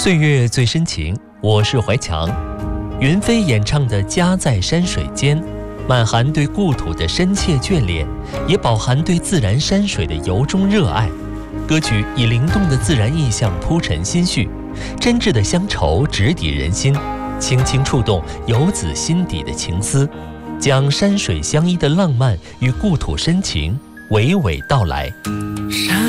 岁月最深情，我是怀强。云飞演唱的《家在山水间》，满含对故土的深切眷恋，也饱含对自然山水的由衷热爱。歌曲以灵动的自然意象铺陈心绪，真挚的乡愁直抵人心，轻轻触动游子心底的情思，将山水相依的浪漫与故土深情娓娓道来。